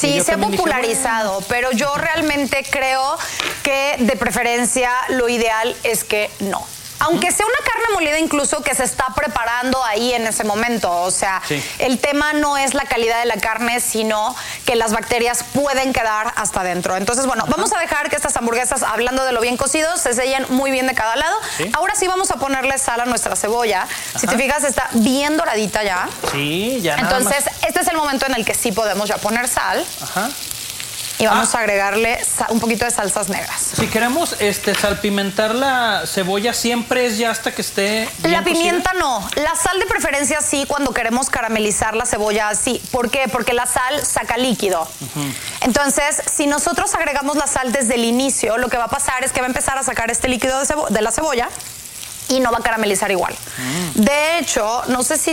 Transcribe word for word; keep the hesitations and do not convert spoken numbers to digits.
Sí, se ha popularizado, bueno. pero yo realmente creo que de preferencia lo ideal es que no. Aunque sea una carne molida incluso que se está preparando ahí en ese momento, o sea, sí. el tema no es la calidad de la carne, sino que las bacterias pueden quedar hasta adentro. Entonces, bueno, Ajá. vamos a dejar que estas hamburguesas, hablando de lo bien cocidos, se sellen muy bien de cada lado. ¿Sí? Ahora sí vamos a ponerle sal a nuestra cebolla. Ajá. Si te fijas, está bien doradita ya. Sí, ya nada Entonces, más. este es el momento en el que sí podemos ya poner sal. Ajá. Y vamos ah. a agregarle un poquito de salsas negras. Si queremos este, salpimentar la cebolla, ¿siempre es ya hasta que esté bien La pimienta cocida? no. La sal de preferencia sí cuando queremos caramelizar la cebolla sí. ¿Por qué? Porque la sal saca líquido. Uh-huh. Entonces, si nosotros agregamos la sal desde el inicio, lo que va a pasar es que va a empezar a sacar este líquido de, cebo- de la cebolla y no va a caramelizar igual. Mm. De hecho, no sé si